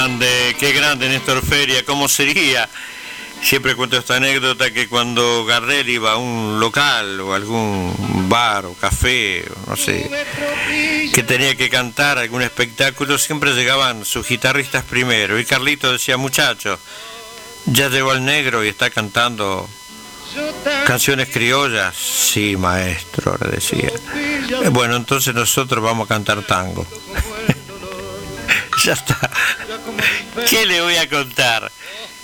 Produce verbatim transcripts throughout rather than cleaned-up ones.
Grande, qué grande Néstor Feria, ¿cómo sería? Siempre cuento esta anécdota que cuando Gardel iba a un local o algún bar o café, no sé, que tenía que cantar algún espectáculo, siempre llegaban sus guitarristas primero y Carlito decía, muchacho, ya llegó el negro y está cantando canciones criollas. Sí, maestro, le decía. Bueno, entonces nosotros vamos a cantar tango. Ya está. ¿Qué le voy a contar?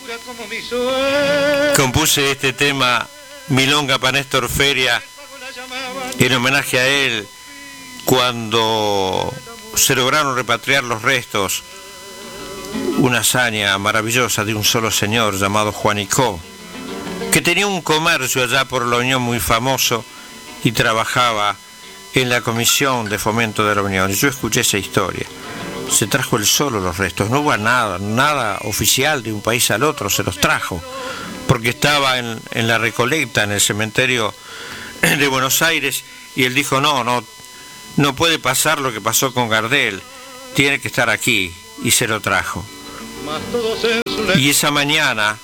Compuse este tema, Milonga para Néstor Feria, en homenaje a él, cuando se lograron repatriar los restos, una hazaña maravillosa de un solo señor llamado Juanicó, que tenía un comercio allá por la Unión muy famoso y trabajaba en la Comisión de Fomento de la Unión. Yo escuché esa historia. Se trajo él solo los restos, no hubo nada, nada oficial de un país al otro, se los trajo, porque estaba en, en la recolecta, en el cementerio de Buenos Aires, y él dijo, no, no, no puede pasar lo que pasó con Gardel, tiene que estar aquí, y se lo trajo. Y esa mañana,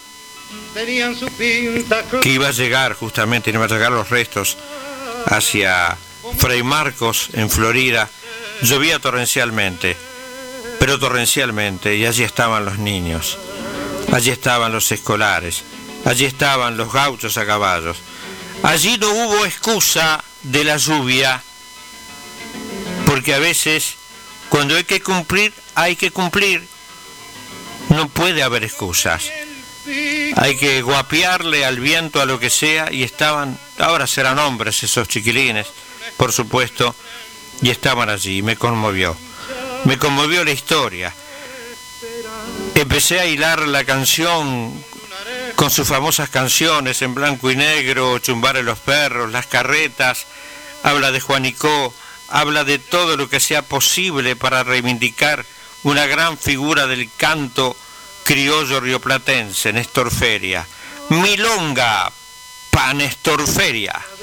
que iba a llegar justamente, iban a llegar los restos hacia Fray Marcos, en Florida, llovía torrencialmente, pero torrencialmente, y allí estaban los niños, allí estaban los escolares, allí estaban los gauchos a caballos. Allí no hubo excusa de la lluvia, porque a veces, cuando hay que cumplir, hay que cumplir. No puede haber excusas. Hay que guapiarle al viento, a lo que sea, y estaban, ahora serán hombres esos chiquilines, por supuesto, y estaban allí, y me conmovió. Me conmovió la historia. Empecé a hilar la canción con sus famosas canciones en blanco y negro, Chumbar en los perros, Las carretas, habla de Juanicó, habla de todo lo que sea posible para reivindicar una gran figura del canto criollo rioplatense, Néstor Feria. Milonga pa' Néstor Feria.